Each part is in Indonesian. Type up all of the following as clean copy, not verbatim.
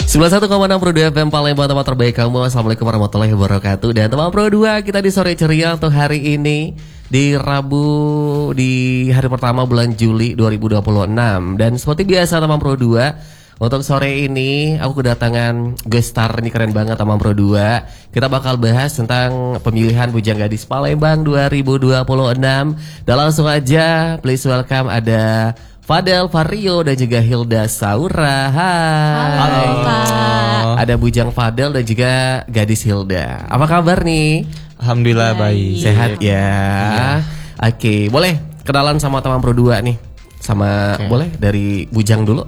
91,6 Pro 2 FM Palembang, tempat terbaik kamu. Assalamualaikum warahmatullahi wabarakatuh. Dan teman Pro 2, kita di sore ceria untuk hari ini, di Rabu, di hari pertama bulan Juli 2026. Dan seperti biasa teman Pro 2, untuk sore ini aku kedatangan guest star. Ini keren banget teman Pro 2. Kita bakal bahas tentang pemilihan Bujang Gadis Palembang 2026. Dan langsung aja, please welcome ada Fadel Vario dan juga Hilda Saura. Hai. Halo Kak. Ada Bujang Fadel dan juga Gadis Hilda. Apa kabar nih? Alhamdulillah baik. Sehat ya. Oke, boleh kenalan sama teman Pro 2 nih. Sama boleh dari Bujang dulu.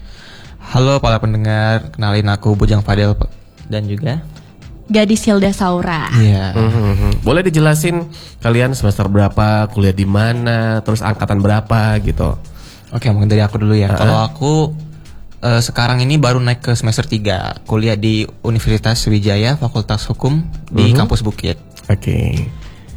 Halo para pendengar, kenalin aku Bujang Fadel dan juga Gadis Hilda Saura. Iya. Boleh dijelasin kalian semester berapa, kuliah di mana, terus angkatan berapa gitu. Oke, mungkin dari aku dulu ya. Kalau aku sekarang ini baru naik ke semester 3, kuliah di Universitas Sriwijaya, Fakultas Hukum di Kampus Bukit. Oke.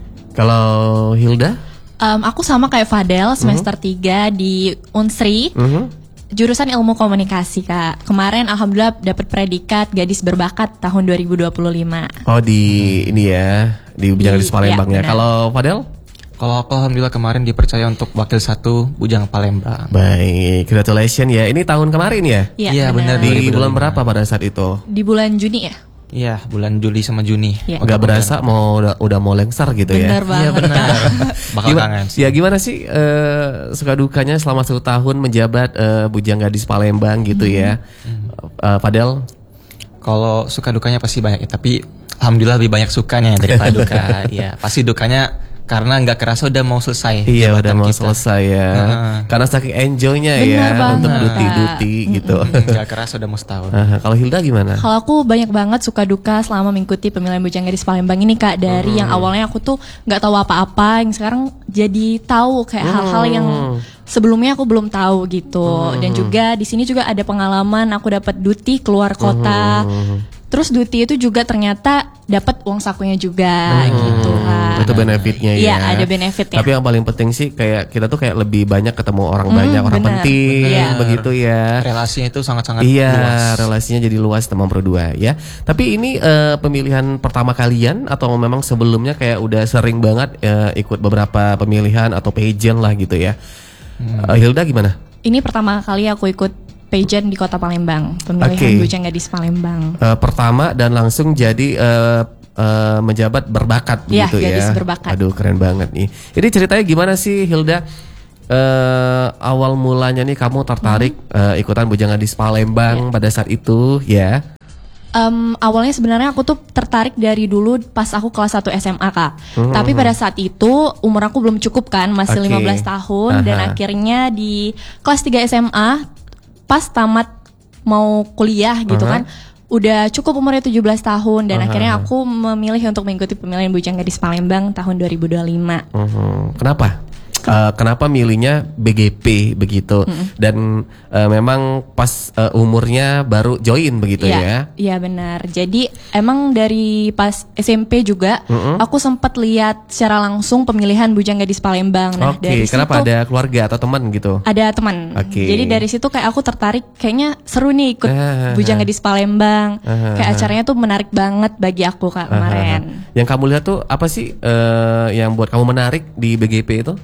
Kalau Hilda? Aku sama kayak Fadel, semester 3 di Unsri. Jurusan Ilmu Komunikasi, Kak. Kemarin alhamdulillah dapat predikat Gadis Berbakat tahun 2025. Oh, di ini ya, di Bujang Gadis Palembang ya. benar. Kalau Fadel? Kalau aku alhamdulillah kemarin dipercaya untuk wakil 1 Bujang Palembang. Baik, congratulations ya. Ini tahun kemarin ya? Iya, benar. Di 2025. bulan berapa pada saat itu? Di bulan Juni ya? Iya, bulan Juli sama Juni. Iya. Gak berasa mau udah mau lengser gitu Bener ya? banget, Kak. Bakal kangen sih. Ya gimana sih suka dukanya selama 1 tahun menjabat Bujang Gadis Palembang gitu ya? Fadel? Kalau suka dukanya pasti banyak ya, tapi alhamdulillah lebih banyak sukanya daripada duka. Ya, pasti dukanya karena nggak kerasa udah mau selesai. Iya udah jabatan mau kita. selesai ya. Karena saking enjoynya Bener ya banget, untuk Kak. duti-duti gitu. Nggak kerasa udah mau setahun. Kalau Hilda gimana? Kalau aku banyak banget suka duka selama mengikuti pemilihan Bujang Gadis Palembang ini, Kak. Dari yang awalnya aku tuh nggak tahu apa-apa, yang sekarang jadi tahu kayak hal-hal yang sebelumnya aku belum tahu gitu. Dan juga di sini juga ada pengalaman aku dapat duti keluar kota. Terus duti itu juga ternyata dapat uang sakunya juga gitu, Kak. Itu benefitnya ya. Iya, ada benefitnya. Tapi yang paling penting sih kayak kita tuh kayak lebih banyak ketemu orang banyak, orang benar. penting Iya. begitu ya. Relasinya itu sangat-sangat Iya, luas. relasinya jadi luas teman Pro 2 ya. Tapi ini pemilihan pertama kalian atau memang sebelumnya kayak udah sering banget ikut beberapa pemilihan atau pageant lah gitu ya. Hilda gimana? Ini pertama kali aku ikut pageant di Kota Palembang, pemilihan Bujang Gadis Palembang. Pertama dan langsung jadi menjabat berbakat Iya, begitu ya. Gadis Berbakat. Aduh keren banget nih. Ini ceritanya gimana sih Hilda? Awal mulanya nih kamu tertarik ikutan Bujang Gadis Palembang pada saat itu ya? Awalnya sebenarnya aku tuh tertarik dari dulu pas aku kelas 1 SMA, Kak. Tapi pada saat itu umur aku belum cukup kan, masih 15 tahun. Dan akhirnya di kelas 3 SMA pas tamat mau kuliah gitu kan, udah cukup umurnya 17 tahun. Dan akhirnya aku memilih untuk mengikuti pemilihan Bujang Gadis Palembang tahun 2025. Kenapa? Kenapa milihnya BGP begitu? Dan memang pas umurnya baru join begitu ya? Iya benar. Jadi emang dari pas SMP juga aku sempat lihat secara langsung pemilihan Bujang Gadis Palembang. Nah, dari kenapa situ ada keluarga atau teman gitu? ada teman. Oke. Jadi dari situ kayak aku tertarik, kayaknya seru nih ikut Bujang Gadis Palembang. Kayak acaranya tuh menarik banget bagi aku, Kak, kemarin. Yang kamu lihat tuh apa sih yang buat kamu menarik di BGP itu?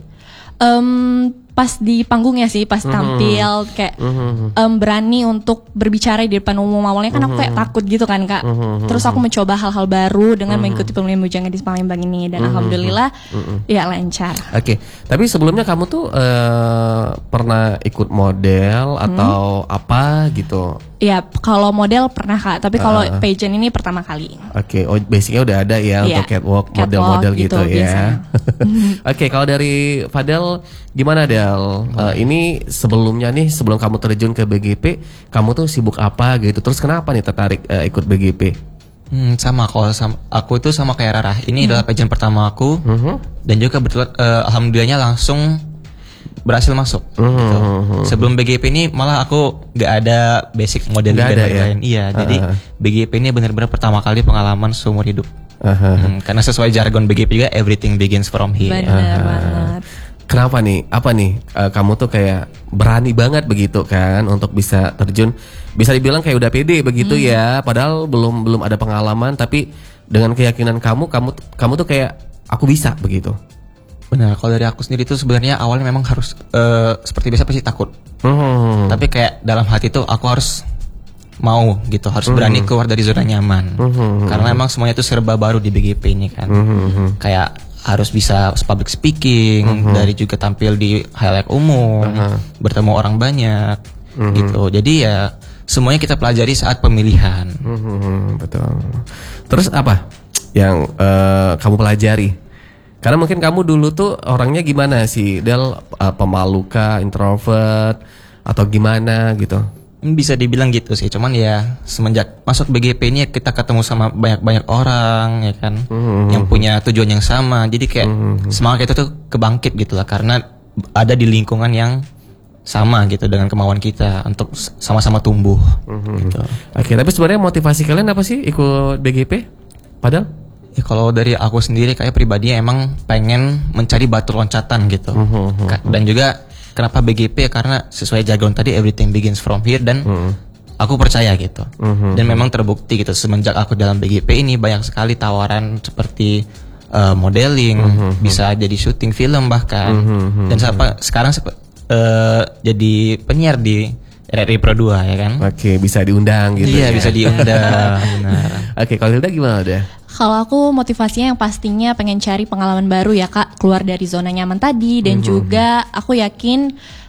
Pas di panggungnya sih, pas tampil kayak berani untuk berbicara di depan umum. Awalnya kan aku kayak takut gitu kan, Kak. Terus aku mencoba hal-hal baru dengan mengikuti pemilihan Bujang Gadis Palembang ini, dan alhamdulillah ya lancar. Oke, tapi sebelumnya kamu tuh pernah ikut model atau apa gitu? Ya, kalau model pernah, Kak, tapi kalau pageant ini pertama kali. Oke, basicnya udah ada ya Iya, untuk catwalk, catwalk model-model gitu, gitu ya. Oke, kalau dari Fadel gimana Del? Ini sebelumnya nih, sebelum kamu terjun ke BGP, kamu tuh sibuk apa gitu? Terus kenapa nih tertarik ikut BGP? Sama aku itu sama kayak Rara. Ini adalah pageant pertama aku dan juga kebetulan alhamdulillahnya langsung berhasil masuk. Gitu. Sebelum BGP ini malah aku nggak ada basic modeling Nggak dan ada, ya? lain-lain. Iya, jadi BGP ini benar-benar pertama kali pengalaman seumur hidup. Karena sesuai jargon BGP juga, everything begins from here. Benar banget. Kenapa nih? Apa nih? Kamu tuh kayak berani banget begitu kan untuk bisa terjun. Bisa dibilang kayak udah pede begitu ya. Padahal belum ada pengalaman, tapi dengan keyakinan kamu tuh kayak aku bisa begitu. Benar, kalau dari aku sendiri tuh sebenarnya awalnya memang harus seperti biasa pasti takut. Tapi kayak dalam hati tuh aku harus mau gitu, harus berani keluar dari zona nyaman. Karena emang semuanya tuh serba baru di BGP ini kan. Kayak harus bisa public speaking, dari juga tampil di halayak umum, bertemu orang banyak gitu. Jadi ya semuanya kita pelajari saat pemilihan. Betul. Terus apa yang kamu pelajari? Karena mungkin kamu dulu tuh orangnya gimana sih, Del? Pemalu kah, introvert atau gimana gitu? Bisa dibilang gitu sih, cuman ya semenjak masuk BGP ini kita ketemu sama banyak-banyak orang ya kan, yang punya tujuan yang sama. Jadi kayak semangat itu tuh kebangkit gitu lah, karena ada di lingkungan yang sama gitu dengan kemauan kita untuk sama-sama tumbuh. Gitu. Oke, tapi sebenarnya motivasi kalian apa sih ikut BGP? Padahal? Ya kalau dari aku sendiri kayak pribadinya emang pengen mencari batu loncatan gitu. Dan juga kenapa BGP? Karena sesuai jargon tadi, everything begins from here, dan aku percaya gitu. Dan memang terbukti gitu, semenjak aku dalam BGP ini banyak sekali tawaran seperti modeling, bisa jadi syuting film bahkan. Dan sekarang jadi penyiar di RRI Pro 2 ya kan. Oke, bisa diundang gitu. Iya, ya. bisa diundang. Benar. Oke, kalau Hilda gimana udah? Kalau aku motivasinya yang pastinya pengen cari pengalaman baru ya Kak, keluar dari zona nyaman tadi, dan juga aku yakin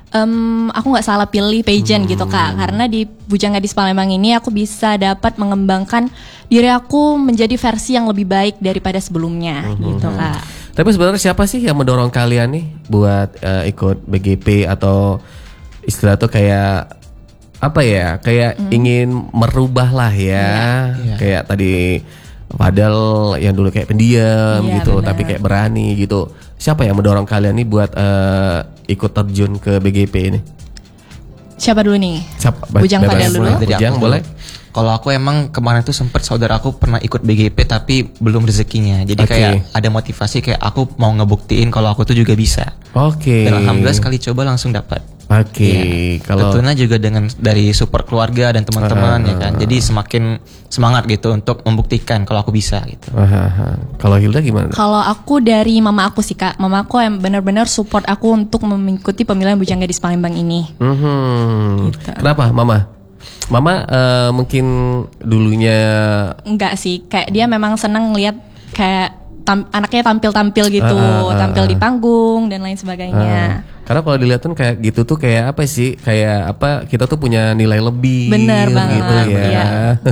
aku nggak salah pilih pageant gitu Kak, karena di Bujang Gadis Palembang ini aku bisa dapat mengembangkan diri aku menjadi versi yang lebih baik daripada sebelumnya gitu Kak. Tapi sebenarnya siapa sih yang mendorong kalian nih buat ikut BGP, atau istilah tuh kayak apa ya, kayak ingin merubah lah ya. Kayak tadi padahal yang dulu kayak pendiam gitu, bener. tapi kayak berani gitu. Siapa yang mendorong kalian nih buat ikut terjun ke BGP ini? Siapa dulu nih? Siapa? Bujang Fadel dulu. Bujang boleh. Kalau aku emang kemarin tuh sempet saudara aku pernah ikut BGP tapi belum rezekinya. Jadi kayak ada motivasi, kayak aku mau ngebuktiin kalau aku tuh juga bisa. Oke. Dan alhamdulillah sekali coba langsung dapat. Oke. Kalau tentunya juga dengan dari support keluarga dan teman-teman ya kan. Jadi semakin semangat gitu untuk membuktikan kalau aku bisa gitu. Kalau Hilda gimana? Kalau aku dari mama aku sih Kak. Mama aku yang benar-benar support aku untuk mengikuti pemilihan Bujang Gadis Palembang ini. Gitu. Kenapa Mama? Mama mungkin dulunya enggak sih, kayak dia memang senang ngelihat kayak anaknya tampil-tampil gitu, tampil di panggung dan lain sebagainya. Karena kalau dilihat tuh kayak gitu tuh kayak apa sih? Kayak apa? Kita tuh punya nilai lebih. Bener banget, gitu ya. iya.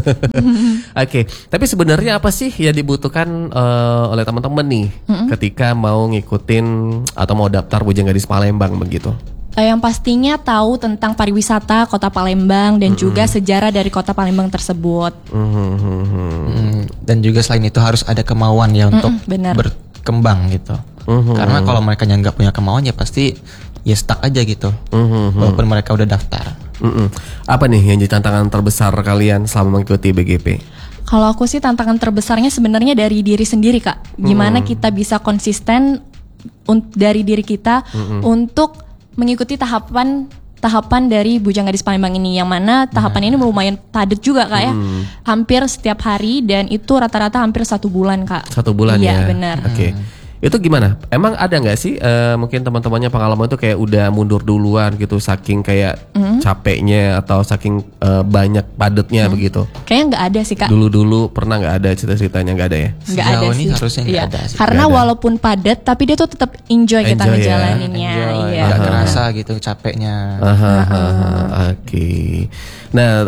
Oke, tapi sebenarnya apa sih yang dibutuhkan oleh teman-teman nih ketika mau ngikutin atau mau daftar Bujang Gadis Palembang begitu? Yang pastinya tahu tentang pariwisata Kota Palembang dan juga sejarah dari Kota Palembang tersebut. Dan juga selain itu harus ada kemauan ya untuk berkembang gitu. Karena kalau mereka nggak punya kemauan ya pasti ya stuck aja gitu. Walaupun mereka udah daftar. Apa nih yang jadi tantangan terbesar kalian selama mengikuti BGP? Kalau aku sih tantangan terbesarnya sebenarnya dari diri sendiri Kak. Gimana kita bisa konsisten dari diri kita untuk mengikuti tahapan dari Bujang Gadis Palembang ini, yang mana tahapan ini lumayan padat juga Kak ya. Hampir setiap hari, dan itu rata-rata hampir 1 bulan Kak. 1 bulan ya? Iya benar. Oke. Itu gimana? Emang ada nggak sih mungkin teman-temannya pengalaman tuh kayak udah mundur duluan gitu saking kayak capeknya atau saking banyak padatnya begitu? Kayaknya nggak ada sih Kak. Dulu pernah nggak ada cerita-ceritanya, nggak ada ya? Nggak ada Sejauh sih. ini harusnya nggak ada sih. Karena walaupun padat tapi dia tuh tetap enjoy kita ngejalaninnya. Iya. Nggak kerasa gitu capeknya. Oke. Nah,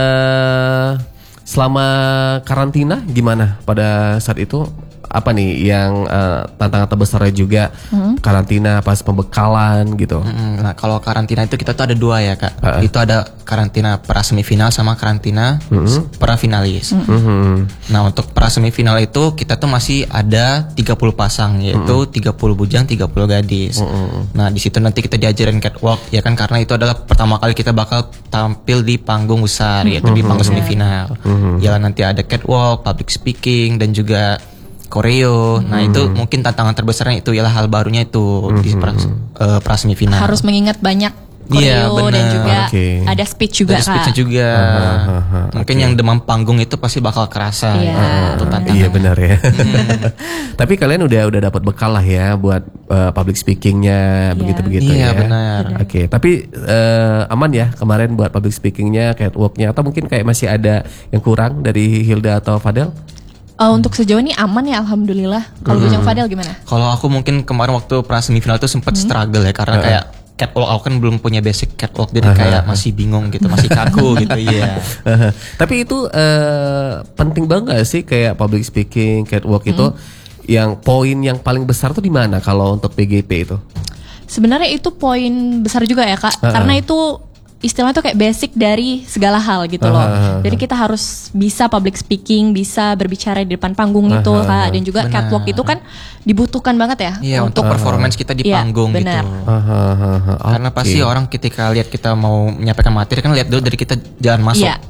selama karantina gimana pada saat itu? Apa nih yang tantangan terbesarnya juga karantina pas pembekalan gitu? Nah kalau karantina itu kita tuh ada 2 ya Kak. Itu ada karantina pra semifinal sama karantina pra finalis. Nah untuk pra semifinal itu kita tuh masih ada 30 pasang, yaitu 30 bujang, 30 gadis. Nah di situ nanti kita diajarin catwalk ya kan, karena itu adalah pertama kali kita bakal tampil di panggung besar, yaitu di panggung semifinal. Ya nanti ada catwalk, public speaking, dan juga koreo. Nah itu mungkin tantangan terbesarnya itu ialah hal barunya itu di prasemifinal. Harus mengingat banyak Iya, koreo dan benar. juga Oke. ada speech juga Ada Kak. speech-nya juga. Mungkin yang demam panggung itu pasti bakal kerasa. Iya. Untuk tantangan. Iya benar ya. Tapi kalian udah dapat bekal lah ya buat public speakingnya begitu-begitu Iya, ya. benar. Oke, tapi aman ya kemarin buat public speakingnya, catwalknya, atau mungkin kayak masih ada yang kurang dari Hilda atau Fadel? Untuk sejauh ini aman ya alhamdulillah. Kalau Bujang Fadel gimana? Kalau aku mungkin kemarin waktu prasemifinal itu sempat struggle ya karena kayak catwalk aku kan belum punya basic catwalk jadi kayak masih bingung gitu, masih kaku gitu. Iya. Tapi itu penting banget gak sih kayak public speaking, catwalk itu yang poin yang paling besar tuh di mana kalau untuk PGP itu? Sebenarnya itu poin besar juga ya Kak. Karena itu istilahnya tuh kayak basic dari segala hal gitu loh. Jadi kita harus bisa public speaking, bisa berbicara di depan panggung itu Kak. Dan juga catwalk itu kan dibutuhkan banget ya. Iya, untuk performance kita di Iya, panggung benar. gitu. Karena pasti orang ketika lihat kita mau menyampaikan materi kan lihat dulu dari kita jalan masuk. Iya.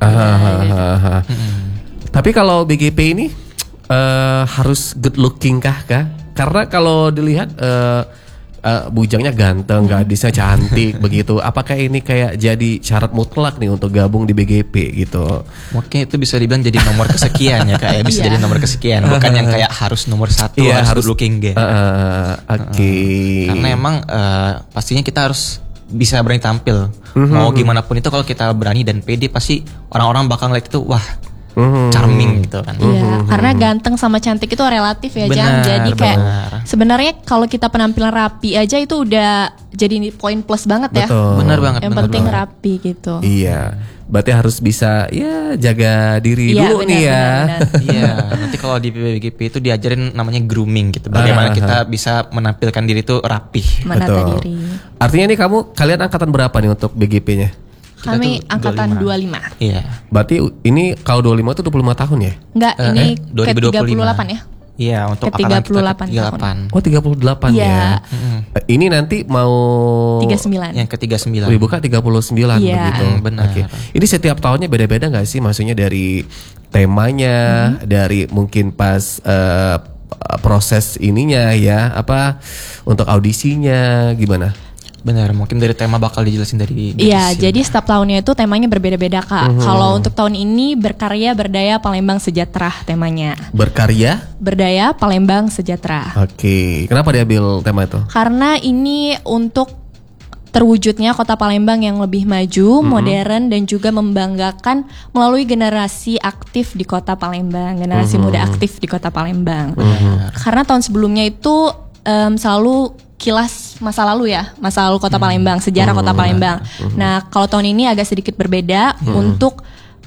Tapi kalau BGP ini harus good looking kah? Karena kalau dilihat bujangnya ganteng, gadisnya cantik begitu. Apakah ini kayak jadi syarat mutlak nih untuk gabung di BGP gitu? Mungkin itu bisa dibilang jadi nomor kesekian ya kayak bisa Iya. jadi nomor kesekian, bukan yang kayak harus nomor 1 Iya, harus good looking gitu. Oke. Karena emang pastinya kita harus bisa berani tampil. Mau gimana pun itu kalau kita berani dan pede pasti orang-orang bakal ngeliat itu wah charming gitu kan. Iya, karena ganteng sama cantik itu relatif ya Jang. Benar, Jadi kayak benar. sebenarnya kalau kita penampilan rapi aja itu udah jadi poin plus banget ya. Betul. Benar banget. Yang benar penting banget. rapi gitu. Iya. Berarti harus bisa ya jaga diri Iya, dulu benar, nih ya. benar. Iya, nanti kalau di BGP itu diajarin namanya grooming gitu. Bagaimana kita bisa menampilkan diri itu rapih. Menata Betul. diri. Artinya nih kalian angkatan berapa nih untuk BGP-nya? Kami tuh angkatan 25. Iya. Berarti ini kalau 25 itu 25 tahun ya? Enggak, ini ke 2025. 38 ya. Iya, untuk Ke angkatan kita 38 ke 38. Oh 38 Iya. ya. Ini nanti mau 39. Yang ke-39. dibuka 39 Iya. begitu. Benar. Oke. Ini setiap tahunnya beda-beda nggak sih? Maksudnya dari temanya, dari mungkin pas proses ininya ya, apa untuk audisinya gimana? Benar, mungkin dari tema bakal dijelasin dari Iya, sini. jadi setiap tahunnya itu temanya berbeda-beda Kak. Kalau untuk tahun ini berkarya berdaya Palembang sejahtera temanya. Berkarya? Berdaya Palembang sejahtera. Oke. Kenapa diambil tema itu? Karena ini untuk terwujudnya kota Palembang yang lebih maju, modern dan juga membanggakan melalui generasi aktif di kota Palembang, generasi muda aktif di kota Palembang. Karena tahun sebelumnya itu selalu kilas masa lalu ya, masa lalu kota Palembang, sejarah kota Palembang. Nah, kalau tahun ini agak sedikit berbeda untuk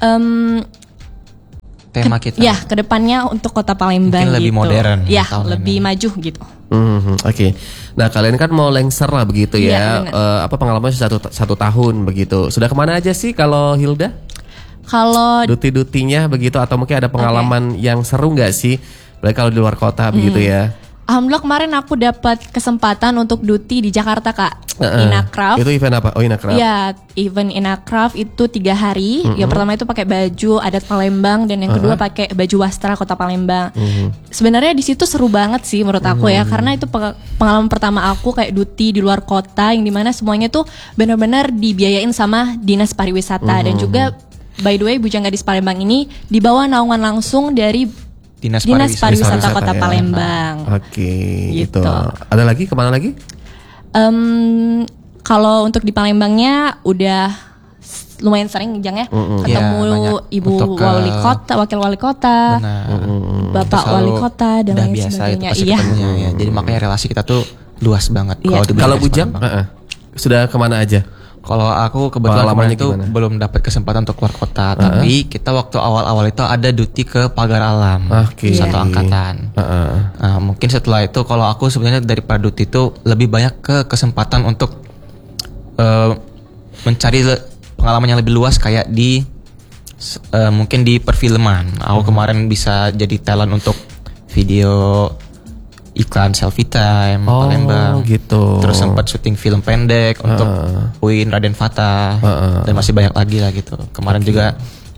tema kita. ya kedepannya untuk kota Palembang Mungkin lebih gitu. modern Ya, tahun lebih ini. maju gitu. Oke. Nah kalian kan mau lengser lah begitu ya. Iya, Apa pengalaman satu tahun begitu? Sudah kemana aja sih kalau Hilda? Kalau Duti-dutinya begitu atau mungkin ada pengalaman yang seru nggak sih? Apalagi kalau di luar kota begitu ya. alhamdulillah kemarin aku dapat kesempatan untuk duty di Jakarta Kak. Inacraft. Itu event apa? Oh Inacraft. Ya, event Inacraft itu 3 hari. Yang pertama itu pakai baju adat Palembang dan yang kedua pakai baju wastra kota Palembang. Sebenarnya di situ seru banget sih menurut aku ya, karena itu pengalaman pertama aku kayak duty di luar kota yang dimana semuanya tuh benar-benar dibiayain sama dinas pariwisata dan juga by the way Bujang Gadis Palembang ini dibawa naungan langsung dari Dinas Pariwisata Kota ya. Palembang. Oke, Gitu. itu. Ada lagi kemana lagi? Kalau untuk di Palembangnya udah lumayan sering Jang ya ketemu Iya, banyak. ibu Untuk ke- wali kota, wakil wali kota, Benar. bapak Selalu wali kota dan udah lain biasa sebagainya. itu pasti Iya. ketemunya ya. Jadi makanya relasi kita tuh luas banget. Iya. Di Kalau Bujang Bujang, Palembang. sudah kemana aja? Kalau aku kebetulan Pengalamannya kemarin tuh gimana? belum dapat kesempatan untuk keluar kota, tapi kita waktu awal-awal itu ada duty ke Pagar Alam, Oke. satu angkatan. Nah, mungkin setelah itu kalau aku sebenarnya daripada duty itu lebih banyak ke kesempatan untuk mencari pengalaman yang lebih luas kayak di mungkin di perfilman. Aku kemarin bisa jadi talent untuk video iklan selfie time Palembang. Gitu. Terus sempat syuting film pendek untuk UIN Raden Fatah dan masih banyak lagi lah gitu. Kemarin juga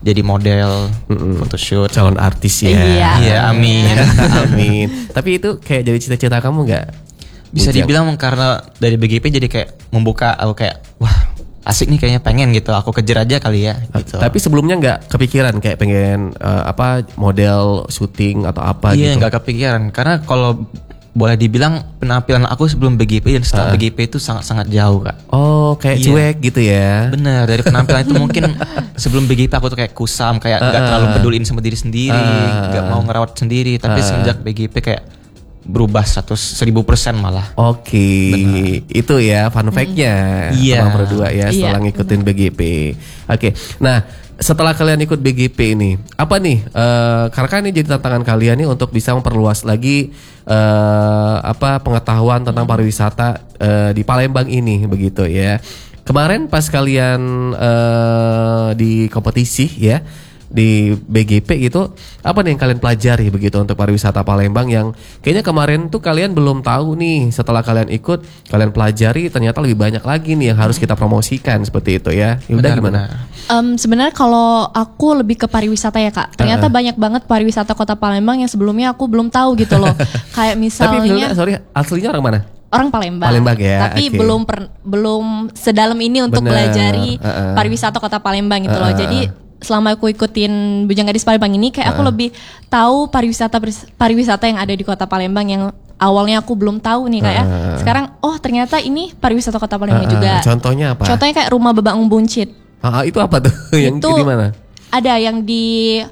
jadi model, photoshoot. Calon artis ya. Iya. Iya, amin. Amin. Tapi itu kayak jadi cita-cita kamu nggak? Bisa Bujang? dibilang karena dari BGP jadi kayak membuka aku kayak wah asik nih kayaknya pengen gitu. Aku kejar aja kali ya gitu. Tapi sebelumnya nggak kepikiran kayak pengen model syuting atau apa Iya gitu? nggak kepikiran karena kalau boleh dibilang penampilan aku sebelum BGP dan setelah BGP itu sangat-sangat jauh kak. Oh kayak Iya. cuek gitu ya? Bener dari penampilan itu mungkin sebelum BGP aku tuh kayak kusam kayak nggak terlalu peduliin sama diri sendiri, nggak mau ngerawat sendiri. Tapi semenjak BGP kayak berubah 1000% malah. Oke, itu ya fun fact-nya Iya. Abang berdua ya setelah Iya, ngikutin BGP. Oke, nah setelah kalian ikut BGP ini, apa nih? Karena kan ini jadi tantangan kalian nih untuk bisa memperluas lagi pengetahuan tentang pariwisata di Palembang ini, begitu ya. Kemarin pas kalian di kompetisi ya di BGP gitu, apa nih yang kalian pelajari begitu untuk pariwisata Palembang yang kayaknya kemarin tuh kalian belum tahu nih, setelah kalian ikut kalian pelajari ternyata lebih banyak lagi nih yang harus kita promosikan seperti itu ya. Hilda gimana? Sebenarnya kalau aku lebih ke pariwisata ya kak, ternyata banyak banget pariwisata Kota Palembang yang sebelumnya aku belum tahu gitu loh. Kayak Tapi Hilda, misalnya sorry, aslinya orang mana? orang Palembang, Palembang ya, tapi oke. belum sedalam ini untuk Bener, pelajari pariwisata Kota Palembang gitu loh. Jadi selama aku ikutin Bujang Gadis Palembang ini kayak aku lebih tahu pariwisata yang ada di Kota Palembang yang awalnya aku belum tahu nih kayak sekarang ternyata ini pariwisata Kota Palembang juga. Contohnya apa? Contohnya kayak Rumah Babang Buncit. Itu apa tuh? Yang Itu di mana? ada yang di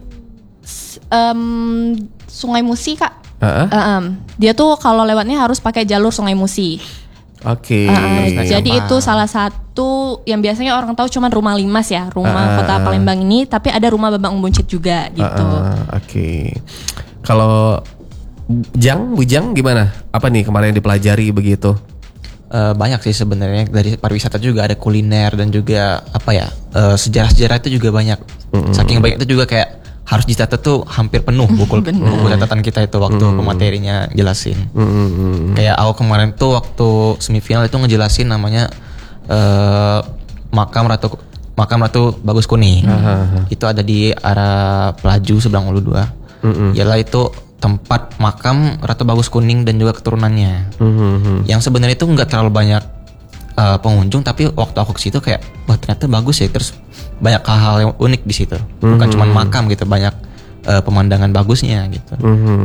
Sungai Musi kak. Dia tuh kalau lewatnya harus pakai jalur Sungai Musi. Oke. Jadi itu salah satu yang biasanya orang tahu cuman Rumah Limas ya, rumah Kota Palembang ini, tapi ada Rumah Babang Buncit juga gitu. Oke. Kalau Bujang gimana? Apa nih kemarin yang dipelajari begitu? Banyak sih sebenarnya dari pariwisata juga ada kuliner dan juga sejarah-sejarah itu juga banyak. Saking banyak itu juga kayak harus dicatat tuh hampir penuh buku catatan kita itu waktu pematerinya jelasin. Kayak aku kemarin tuh waktu semifinal itu ngejelasin namanya makam Ratu Bagus Kuning. Itu ada di arah Pelaju seberang Ulu 2. Yalah itu tempat makam Ratu Bagus Kuning dan juga keturunannya. Yang sebenarnya itu nggak terlalu banyak pengunjung, tapi waktu aku ke situ kayak wah ternyata bagus ya. Terus banyak hal-hal yang unik di situ. Bukan cuma makam gitu, banyak pemandangan bagusnya gitu.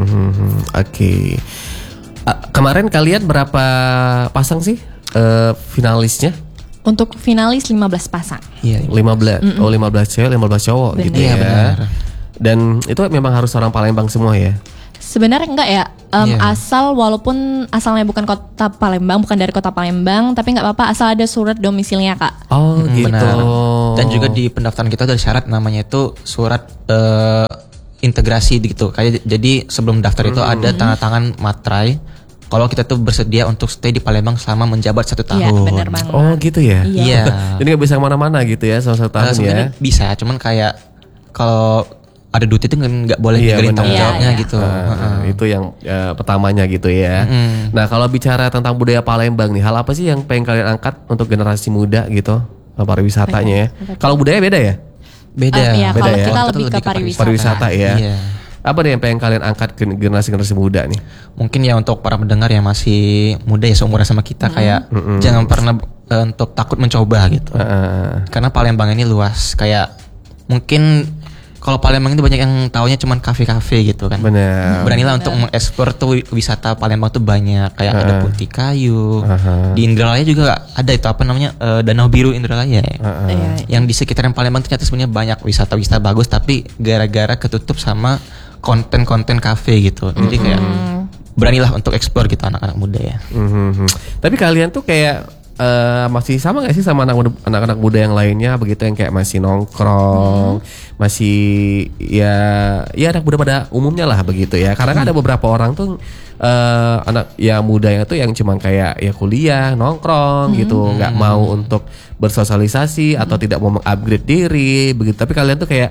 Oke. Kemarin kalian berapa pasang sih finalisnya? Untuk finalis 15 pasang. Iya. 15. 15 cewek, 15 cowok Bener. gitu Iya, ya. benar. Dan itu memang harus orang Palembang semua ya? Sebenarnya enggak ya, Iya. asal walaupun asalnya bukan Kota Palembang, bukan dari Kota Palembang, tapi nggak apa-apa asal ada surat domisilinya kak. Oh gitu. Benar. Dan juga di pendaftaran kita ada syarat namanya itu surat integrasi gitu. Kayak jadi sebelum daftar itu ada tanda tangan materai kalau kita tuh bersedia untuk stay di Palembang selama menjabat 1 tahun. Iya benar banget. Oh gitu ya? Iya. Jadi nggak bisa kemana-mana gitu ya selama 1 tahun ya? Sebenarnya bisa, cuman kayak kalau ada duit itu nggak boleh tinggalin benar. tanggung jawabnya Iya. gitu. Itu yang pertamanya gitu ya. Nah kalau bicara tentang budaya Palembang nih, hal apa sih yang pengen kalian angkat untuk generasi muda gitu pariwisatanya ya? Kalau budaya beda ya? Beda. Iya, beda kalau ya? kita Waktu lebih itu ke pariwisata. Pariwisata ya. Iya. Apa nih yang pengen kalian angkat ke generasi muda nih? Mungkin ya untuk para pendengar yang masih muda ya seumuran sama kita kayak jangan pernah untuk takut mencoba gitu. Karena Palembang ini luas kayak mungkin kalau Palembang itu banyak yang taunya cuman kafe-kafe gitu kan. Bener. Beranilah untuk mengeksplor tuh wisata Palembang tuh banyak kayak ada Putih Kayu. Di Indralaya juga ada itu apa namanya Danau Biru Indralaya. Iya. Yang di sekitaran Palembang ternyata sebenarnya banyak wisata-wisata bagus tapi gara-gara ketutup sama konten-konten kafe gitu. Jadi kayak beranilah untuk eksplor gitu anak-anak muda ya. Tapi kalian tuh kayak masih sama gak sih sama anak-anak muda yang lainnya begitu yang kayak masih nongkrong, masih ya anak muda pada umumnya lah begitu ya. Karena kan ada beberapa orang tuh anak ya mudanya tuh yang cuma kayak ya kuliah, nongkrong gitu, nggak mau untuk bersosialisasi atau tidak mau mengupgrade diri begitu. Tapi kalian tuh kayak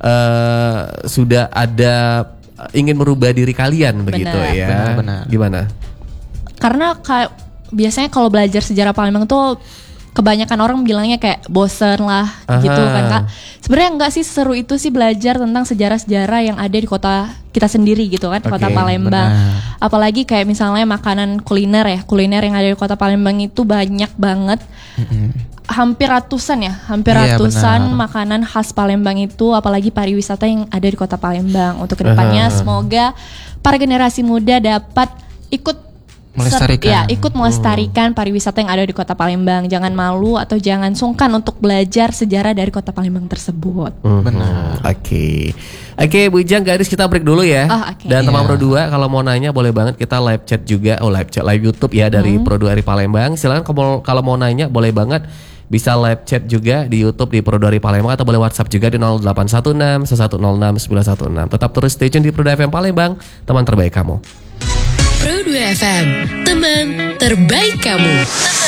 sudah ada ingin merubah diri kalian begitu ya. Benar. Gimana? Karena kayak biasanya kalau belajar sejarah Palembang tuh kebanyakan orang bilangnya kayak bosen lah gitu kan Kak. Sebenarnya enggak sih, seru itu sih belajar tentang sejarah-sejarah yang ada di kota kita sendiri gitu kan, kota Palembang. benar. Apalagi kayak misalnya makanan kuliner ya, kuliner yang ada di kota Palembang itu banyak banget. Hampir ratusan ya, Iya, benar. makanan khas Palembang itu, apalagi pariwisata yang ada di kota Palembang. Untuk kedepannya semoga para generasi muda dapat ikut Melestarikan. ikut melestarikan pariwisata yang ada di kota Palembang. Jangan malu atau jangan sungkan untuk belajar sejarah dari kota Palembang tersebut. Benar. Oke, Bu Ijang, gadis kita break dulu ya. Oh, oke. Dan teman Pro 2 kalau mau nanya boleh banget kita live chat juga. Live YouTube ya dari Pro 2 dari Palembang. Silakan kalau mau nanya boleh banget. Bisa live chat juga di YouTube di Pro 2 dari Palembang atau boleh WhatsApp juga di 0816 1106 916. Tetap terus stay tune di Pro 2 FM Palembang, teman terbaik kamu. Pro 2 FM, teman terbaik kamu.